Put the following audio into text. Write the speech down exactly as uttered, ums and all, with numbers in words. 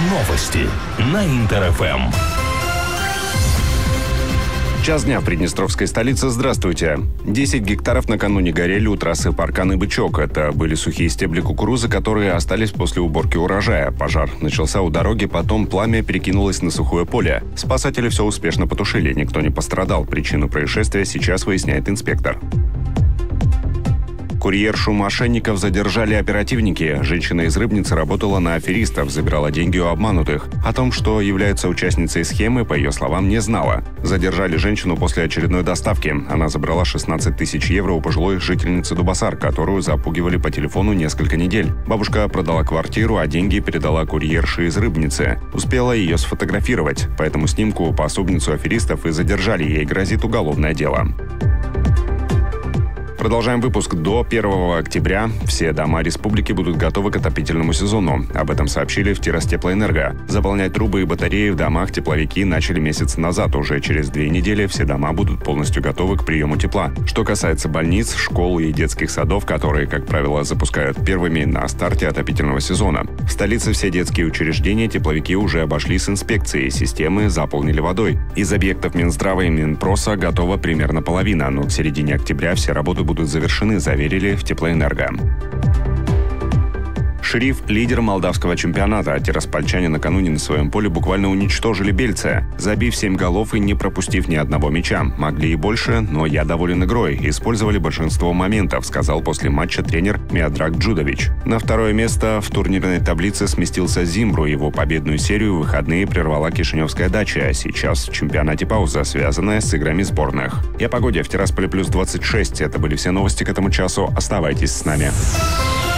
Новости на Интер-ФМ. Час дня в приднестровской столице. Здравствуйте. десять гектаров накануне горели у трассы Паркан и Бычок. Это были сухие стебли кукурузы, которые остались после уборки урожая. Пожар начался у дороги, потом пламя перекинулось на сухое поле. Спасатели все успешно потушили, никто не пострадал. Причину происшествия сейчас выясняет инспектор. Курьершу мошенников задержали оперативники. Женщина из Рыбницы работала на аферистов, забирала деньги у обманутых. О том, что является участницей схемы, по ее словам, не знала. Задержали женщину после очередной доставки. Она забрала шестнадцать тысяч евро у пожилой жительницы Дубасар, которую запугивали по телефону несколько недель. Бабушка продала квартиру, а деньги передала курьерше из Рыбницы. Успела ее сфотографировать. По этому снимку пособницу аферистов и задержали. Ей грозит уголовное дело. Продолжаем выпуск. До первого октября все дома республики будут готовы к отопительному сезону. Об этом сообщили в Тирастеплоэнерго. Заполнять трубы и батареи в домах тепловики начали месяц назад. Уже через две недели все дома будут полностью готовы к приему тепла. Что касается больниц, школ и детских садов, которые, как правило, запускают первыми на старте отопительного сезона. В столице все детские учреждения тепловики уже обошли с инспекцией. Системы заполнили водой. Из объектов Минздрава и Минпроса готова примерно половина, но к середине октября все работы будут будут завершены, заверили в Теплоэнерго. Шериф – лидер молдавского чемпионата. Тираспольчане накануне на своем поле буквально уничтожили Бельце, забив семь голов и не пропустив ни одного мяча. Могли и больше, но я доволен игрой. Использовали большинство моментов, сказал после матча тренер Миодраг Джудович. На второе место в турнирной таблице сместился Зимбру. Его победную серию в выходные прервала Кишиневская Дача. Сейчас в чемпионате пауза, связанная с играми сборных. И о погоде. В Тирасполе плюс двадцать шесть. Это были все новости к этому часу. Оставайтесь с нами.